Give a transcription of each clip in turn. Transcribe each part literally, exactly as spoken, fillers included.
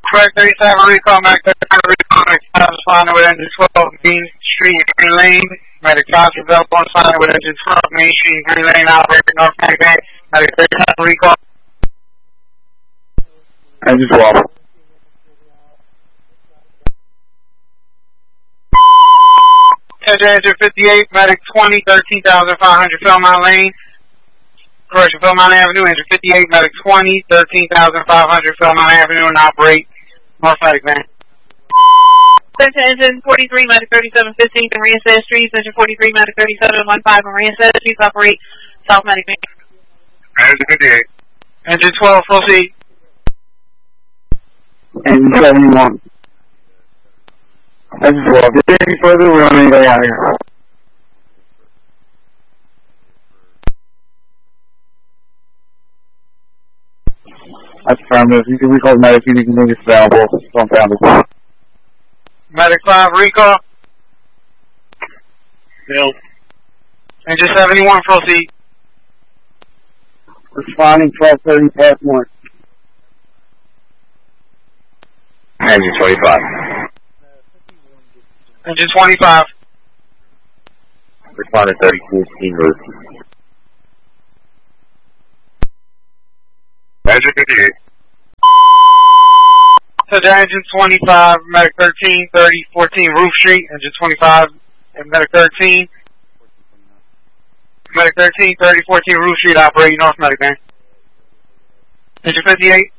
Correct, thirty-seven, recall, Medic thirty-seven, recall, Medic five, responding with engine twelve, Main Street, Green Lane. Medic five, available, responding with engine twelve, Main Street, Green Lane, operating North Medic Bank. Medic thirty-seven, recall. Engine twelve. Engine fifty-eight, Medic twenty, thirteen thousand five hundred, Philmont Lane. Correction, Philmont Avenue, engine fifty-eight, Medic twenty, thirteen thousand five hundred, Philmont Avenue, and operate North Medic Bank. Engine forty-three, Medic thirty-seven, fifteenth, and Maria's Streets. Engine forty-three, Medic thirty-seven, fifteen, and Maria's Streets. Operate South Medic Bank. Engine fifty-eight. Engine twelve, proceed. Engine seventy-one. Engine twelve. If there's any further, we're on our way out here. That's affirmative. You can recall Medic, you can make it available. Don't found it. Medic five, recall. Bill. Engine seventy-one, proceed. Responding twelve thirty past one. Engine twenty-five. Engine twenty-five. Responding thirty fourteen roof. Engine fifty-eight. So the engine twenty-five, Medic thirteen, thirty fourteen Roof Street, engine twenty-five, and Medic thirteen. Medic thirteen, thirty fourteen Roof Street, operating North Medic Bank. Engine fifty-eight.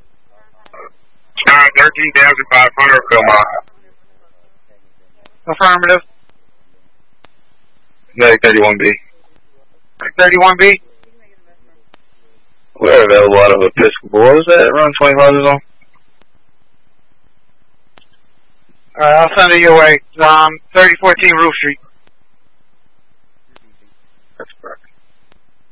Uh, thirteen thousand five hundred, Philmont. Affirmative. Medic thirty-one B. thirty-one B. We're available out of Episcopal. What was that? Around twenty-five is on? Alright, I'll send it your way. Um, thirty fourteen Roof Street. That's correct.